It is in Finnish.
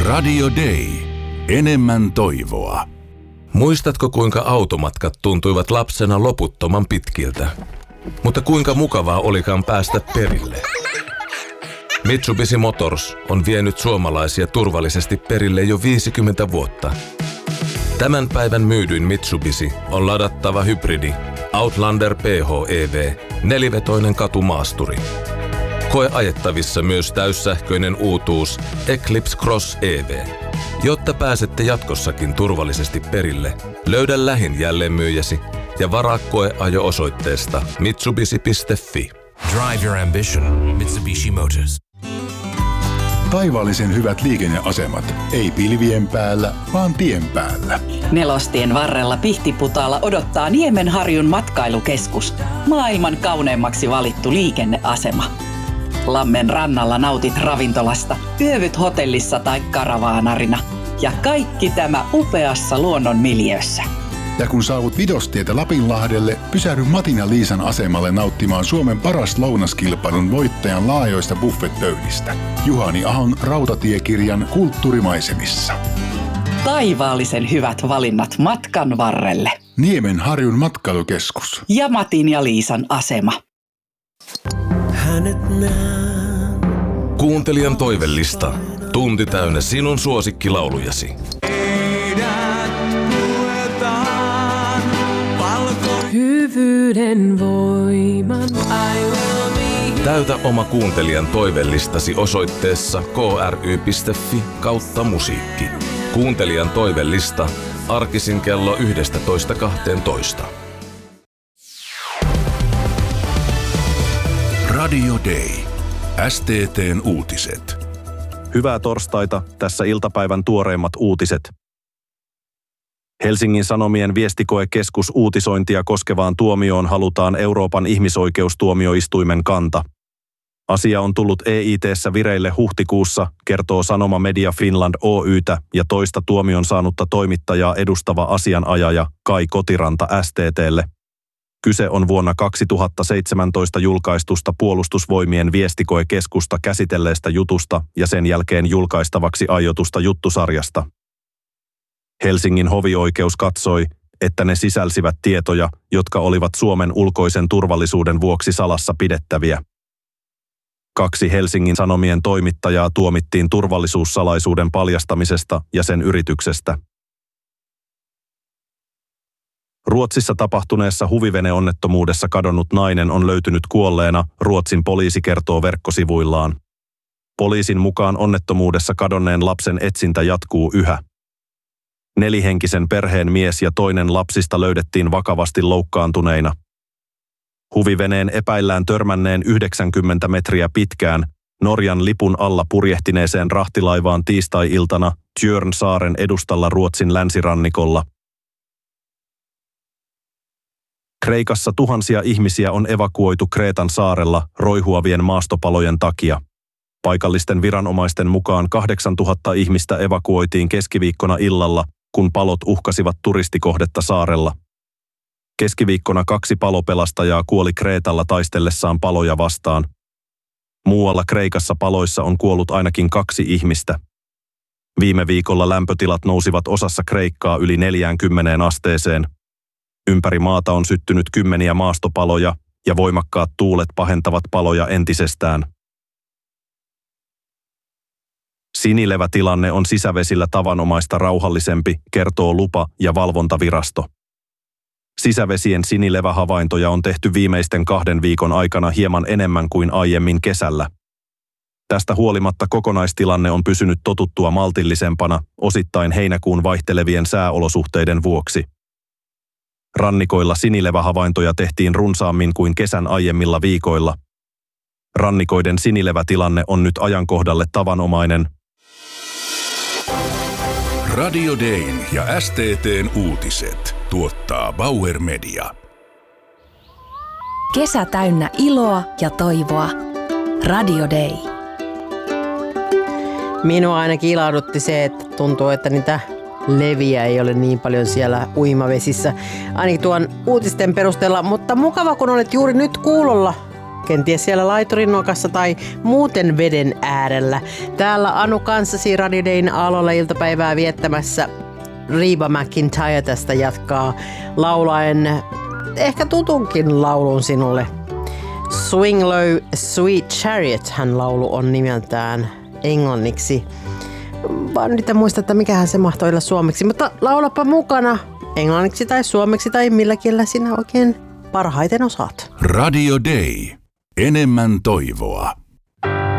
Radio Day. Enemmän toivoa. Muistatko, kuinka automatkat tuntuivat lapsena loputtoman pitkiltä? Mutta kuinka mukavaa olikaan päästä perille? Mitsubishi Motors on vienyt suomalaisia turvallisesti perille jo 50 vuotta. Tämän päivän myydyin Mitsubishi on ladattava hybridi Outlander PHEV, nelivetoinen katumaasturi. Koe ajettavissa myös täyssähköinen uutuus Eclipse Cross EV. Jotta pääsette jatkossakin turvallisesti perille, löydä lähin jälleenmyyjäsi ja varaa koeajo osoitteesta mitsubishi.fi. Drive your ambition. Mitsubishi Motors. Taivaallisen hyvät liikenneasemat. Ei pilvien päällä, vaan tien päällä. Nelostien varrella Pihtiputaalla odottaa Niemenharjun matkailukeskus. Maailman kauneimmaksi valittu liikenneasema. Lammen rannalla nautit ravintolasta, yövyt hotellissa tai karavaanarina. Ja kaikki tämä upeassa luonnonmiljöössä. Ja kun saavut Vidostietä Lapinlahdelle, pysähdy Matin ja Liisan asemalle nauttimaan Suomen paras lounaskilpailun voittajan laajoista buffetpöydistä. Juhani Ahon rautatiekirjan kulttuurimaisemissa. Taivaallisen hyvät valinnat matkan varrelle. Niemenharjun matkailukeskus. Ja Matin ja Liisan asema. Kuuntelijan toivellista. Tunti täynnä sinun suosikkilaulujasi. Hyvyyden voiman. Täytä oma kuuntelijan toivellistasi osoitteessa kry.fi/musiikki. Kuuntelijan toivellista arkisin kello 11:12. Radio Day. STT:n uutiset. Hyvää torstaita, tässä iltapäivän tuoreimmat uutiset. Helsingin Sanomien viestikoekeskus uutisointia koskevaan tuomioon halutaan Euroopan ihmisoikeustuomioistuimen kanta. Asia on tullut EIT:ssä vireille huhtikuussa, kertoo Sanoma Media Finland Oy:tä ja toista tuomion saanutta toimittajaa edustava asianajaja Kai Kotiranta STT:lle. Kyse on vuonna 2017 julkaistusta Puolustusvoimien viestikoekeskusta käsitelleestä jutusta ja sen jälkeen julkaistavaksi aiotusta juttusarjasta. Helsingin hovioikeus katsoi, että ne sisälsivät tietoja, jotka olivat Suomen ulkoisen turvallisuuden vuoksi salassa pidettäviä. 2 Helsingin Sanomien toimittajaa tuomittiin turvallisuussalaisuuden paljastamisesta ja sen yrityksestä. Ruotsissa tapahtuneessa huviveneonnettomuudessa kadonnut nainen on löytynyt kuolleena, Ruotsin poliisi kertoo verkkosivuillaan. Poliisin mukaan onnettomuudessa kadonneen lapsen etsintä jatkuu yhä. 4-henkisen perheen mies ja toinen lapsista löydettiin vakavasti loukkaantuneina. Huviveneen epäillään törmänneen 90 metriä pitkään Norjan lipun alla purjehtineeseen rahtilaivaan tiistai-iltana Tjörnsaaren edustalla Ruotsin länsirannikolla. Kreikassa tuhansia ihmisiä on evakuoitu Kreetan saarella roihuavien maastopalojen takia. Paikallisten viranomaisten mukaan 8000 ihmistä evakuoitiin keskiviikkona illalla, kun palot uhkasivat turistikohdetta saarella. Keskiviikkona 2 palopelastajaa kuoli Kreetalla taistellessaan paloja vastaan. Muualla Kreikassa paloissa on kuollut ainakin 2 ihmistä. Viime viikolla lämpötilat nousivat osassa Kreikkaa yli 40 asteeseen. Ympäri maata on syttynyt kymmeniä maastopaloja ja voimakkaat tuulet pahentavat paloja entisestään. Sinilevätilanne on sisävesillä tavanomaista rauhallisempi, kertoo lupa- ja valvontavirasto. Sisävesien sinilevähavaintoja on tehty viimeisten 2 viikon aikana hieman enemmän kuin aiemmin kesällä. Tästä huolimatta kokonaistilanne on pysynyt totuttua maltillisempana, osittain heinäkuun vaihtelevien sääolosuhteiden vuoksi. Rannikoilla sinilevähavaintoja tehtiin runsaammin kuin kesän aiemmilla viikoilla. Rannikoiden sinilevätilanne on nyt ajankohdalle tavanomainen. Radio Dayn ja STT:n uutiset tuottaa Bauer Media. Kesä täynnä iloa ja toivoa. Radio Day. Minua ainakin ilahdutti se, että tuntuu, että niitä leviä ei ole niin paljon siellä uimavesissä, ainakin tuon uutisten perusteella. Mutta mukava, kun olet juuri nyt kuulolla kenties siellä laiturin nokassa tai muuten veden äärellä. Täällä Anu kanssasi Radio Dayn aallolla iltapäivää viettämässä. Reba McEntire tästä jatkaa laulaen ehkä tutunkin laulun sinulle. Swing Low Sweet Chariot hän laulu on nimeltään englanniksi. Vaan nyt en muista, että mikähän se mahtoi olla suomeksi, mutta laulapa mukana englanniksi tai suomeksi tai millä kielellä sinä oikein parhaiten osaat. Radio Day. Enemmän toivoa.